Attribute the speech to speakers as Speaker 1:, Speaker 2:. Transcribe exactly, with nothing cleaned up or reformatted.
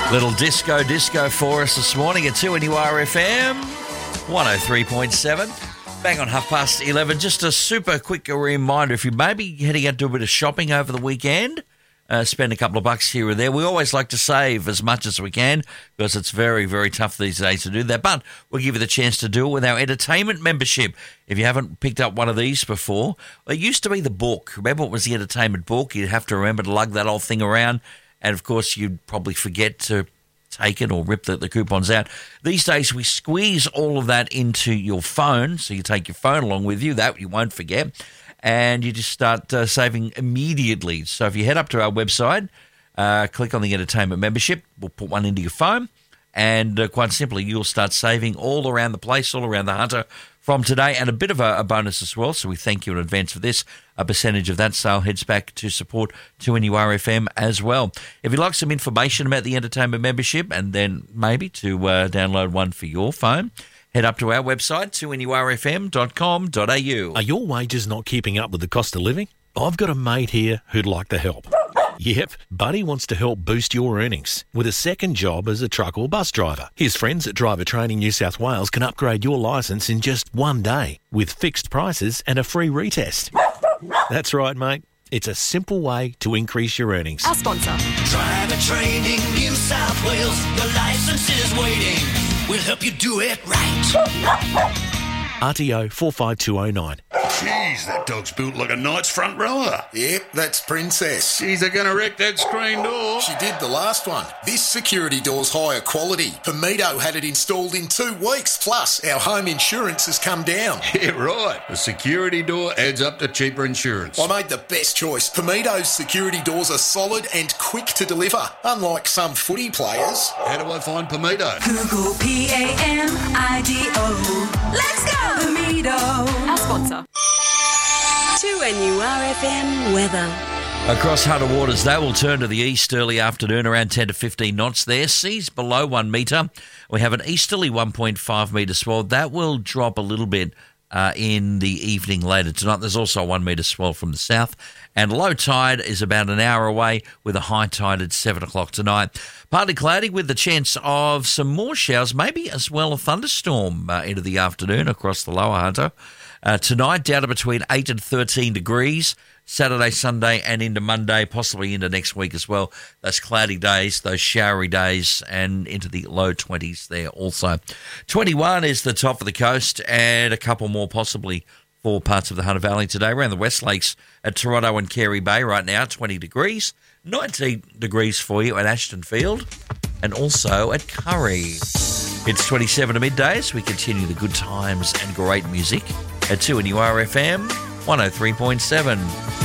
Speaker 1: Little disco disco for us this morning at two N U R F M one oh three point seven. Bang on half past eleven. Just a super quick reminder, if you may be heading out to do a bit of shopping over the weekend, uh, spend a couple of bucks here or there. We always like to save as much as we can because it's very, very tough these days to do that. But we'll give you the chance to do it with our entertainment membership. If you haven't picked up one of these before, it used to be the book. Remember, it was the entertainment book. You'd have to remember to lug that whole thing around. And, of course, you'd probably forget to take it or rip the, the coupons out. These days, we squeeze all of that into your phone. So you take your phone along with you. That you won't forget. And you just start uh, saving immediately. So if you head up to our website, uh, click on the entertainment membership. We'll put one into your phone. And uh, quite simply, you'll start saving all around the place, all around the Hunter from today. And a bit of a, a bonus as well. So we thank you in advance for this. A percentage of that sale heads back to support two N U R F M as well. If you'd like some information about the entertainment membership and then maybe to uh, download one for your phone, head up to our website, two N U R F M dot com dot a u.
Speaker 2: Are your wages not keeping up with the cost of living? I've got a mate here who'd like the help. Yep, Buddy wants to help boost your earnings with a second job as a truck or bus driver. His friends at Driver Training New South Wales can upgrade your licence in just one day with fixed prices and a free retest. That's right, mate. It's a simple way to increase your earnings.
Speaker 3: Our sponsor.
Speaker 4: Driver Training New South Wales. Your licence is waiting. We'll help you do it right.
Speaker 2: R T O four five two oh nine.
Speaker 5: Jeez, that dog's built like a knight's front rower.
Speaker 6: Yep, that's Princess.
Speaker 5: Jeez, they're going to wreck that screen door.
Speaker 6: She did the last one. This security door's higher quality. Pomito had it installed in two weeks. Plus, our home insurance has come down.
Speaker 5: Yeah, right. The security door adds up to cheaper insurance.
Speaker 6: I made the best choice. Pomito's security doors are solid and quick to deliver, unlike some footy players.
Speaker 5: How do I find Pomito?
Speaker 3: Google P A M I D O. Let's go! Pomito. Our sponsor. two N U R F M weather.
Speaker 1: Across Hunter Waters, they will turn to the east early afternoon, around ten to fifteen knots there. Seas below one metre. We have an easterly one point five metre swell. That will drop a little bit uh, in the evening later tonight. There's also a one metre swell from the south. And low tide is about an hour away with a high tide at seven o'clock tonight. Partly cloudy with the chance of some more showers, maybe as well a thunderstorm uh, into the afternoon across the lower Hunter. Uh, tonight, down to between eight and thirteen degrees. Saturday, Sunday, and into Monday, possibly into next week as well. Those cloudy days, those showery days, and into the low twenties there also. twenty-one is the top of the coast, and a couple more possibly for parts of the Hunter Valley today. Around the West Lakes at Toronto and Carey Bay right now, twenty degrees. nineteen degrees for you at Ashton Field, and also at Curry. It's twenty-seven to midday as we continue the good times and great music at two N U R F M one oh three point seven.